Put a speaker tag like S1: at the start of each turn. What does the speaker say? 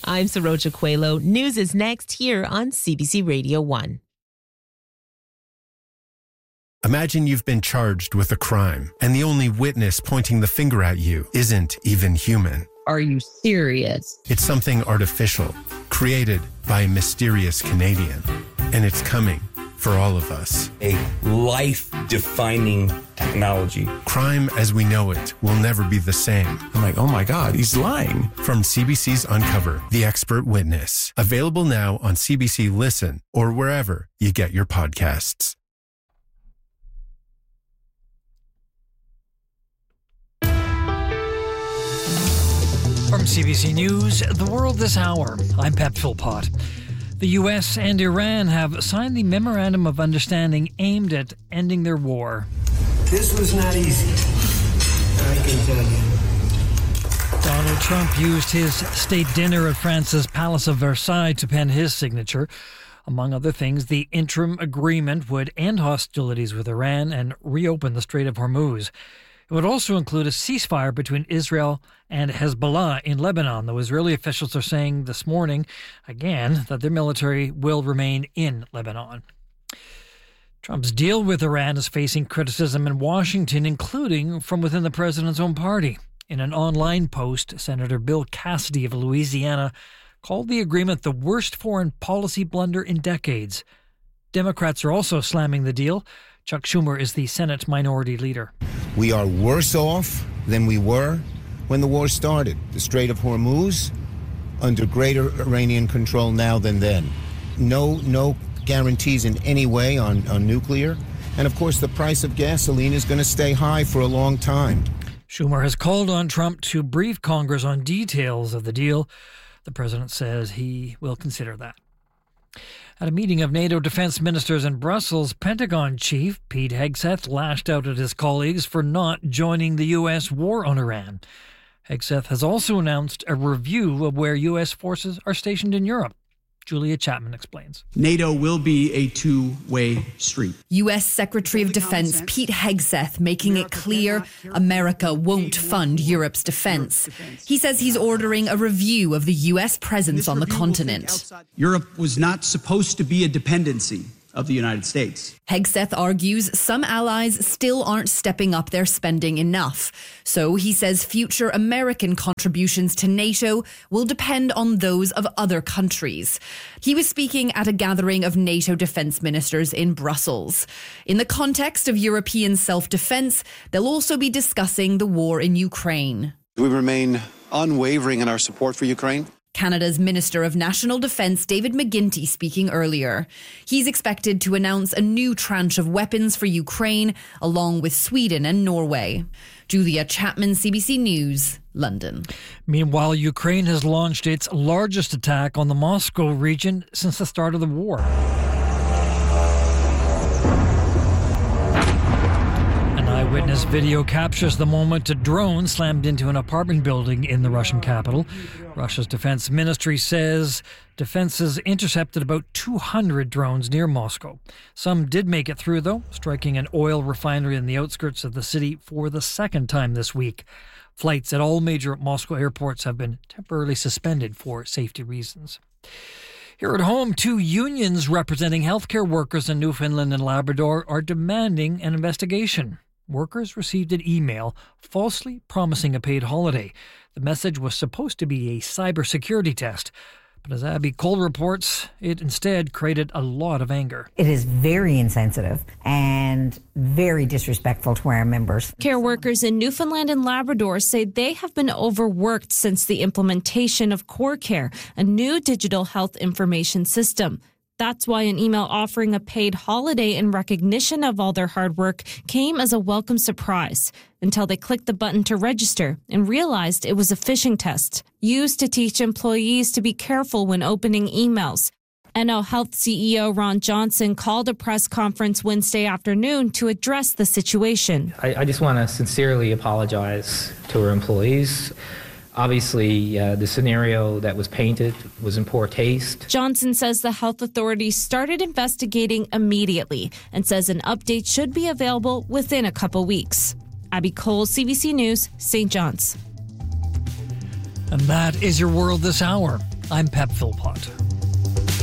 S1: I'm Saroja Coelho. News is next here on CBC Radio 1.
S2: Imagine you've been charged with a crime, and the only witness pointing the finger at you isn't even human.
S3: Are you serious?
S2: It's something artificial, created by a mysterious Canadian. And it's coming for all of us.
S4: A life-defining technology.
S2: Crime as we know it will never be the same.
S5: I'm like, oh my God, he's lying.
S2: From CBC's Uncover, The Expert Witness. Available now on CBC Listen or wherever you get your podcasts.
S6: From CBC News, The World This Hour, I'm Pep Philpott. The U.S. and Iran have signed the Memorandum of Understanding aimed at ending their war.
S7: This was not easy, I can tell you.
S6: Donald Trump used his state dinner at France's Palace of Versailles to pen his signature. Among other things, the interim agreement would end hostilities with Iran and reopen the Strait of Hormuz. It would also include a ceasefire between Israel and Hezbollah in Lebanon, though Israeli officials are saying this morning, again, that their military will remain in Lebanon. Trump's deal with Iran is facing criticism in Washington, including from within the president's own party. In an online post, Senator Bill Cassidy of Louisiana called the agreement the worst foreign policy blunder in decades. Democrats are also slamming the deal. Chuck Schumer is the Senate minority leader.
S8: We are worse off than we were when the war started. The Strait of Hormuz under greater Iranian control now than then. No guarantees in any way on nuclear. And of course, the price of gasoline is going to stay high for a long time.
S6: Schumer has called on Trump to brief Congress on details of the deal. The president says he will consider that. At a meeting of NATO defense ministers in Brussels, Pentagon chief Pete Hegseth lashed out at his colleagues for not joining the U.S. war on Iran. Hegseth has also announced a review of where U.S. forces are stationed in Europe. Julia Chapman explains.
S9: NATO will be a two-way street.
S10: U.S. Secretary of Defense Pete Hegseth making it clear America won't fund Europe's defense. He says he's ordering a review of the U.S. presence on the continent.
S9: Europe was not supposed to be a dependency of the United States.
S10: Hegseth argues some allies still aren't stepping up their spending enough. So he says future American contributions to NATO will depend on those of other countries. He was speaking at a gathering of NATO defense ministers in Brussels. In the context of European self-defense, they'll also be discussing the war in Ukraine.
S11: We remain unwavering in our support for Ukraine.
S10: Canada's Minister of National Defence, David McGuinty, speaking earlier. He's expected to announce a new tranche of weapons for Ukraine, along with Sweden and Norway. Julia Chapman, CBC News, London.
S6: Meanwhile, Ukraine has launched its largest attack on the Moscow region since the start of the war. Eyewitness video captures the moment a drone slammed into an apartment building in the Russian capital. Russia's defense ministry says defenses intercepted about 200 drones near Moscow. Some did make it through, though, striking an oil refinery in the outskirts of the city for the second time this week. Flights at all major Moscow airports have been temporarily suspended for safety reasons. Here at home, 2 unions representing healthcare workers in Newfoundland and Labrador are demanding an investigation. Workers received an email falsely promising a paid holiday. The message was supposed to be a cybersecurity test. But as Abby Cole reports, it instead created a lot of anger.
S12: It is very insensitive and very disrespectful to our members.
S13: Care workers in Newfoundland and Labrador say they have been overworked since the implementation of CoreCare, a new digital health information system. That's why an email offering a paid holiday in recognition of all their hard work came as a welcome surprise until they clicked the button to register and realized it was a phishing test used to teach employees to be careful when opening emails. NL Health CEO Ron Johnson called a press conference Wednesday afternoon to address the situation.
S14: I just want to sincerely apologize to our employees. Obviously, the scenario that was painted was in poor taste.
S13: Johnson says the health authorities started investigating immediately and says an update should be available within a couple weeks. Abby Cole, CBC News, St. John's.
S6: And that is your World This Hour. I'm Pep Philpott.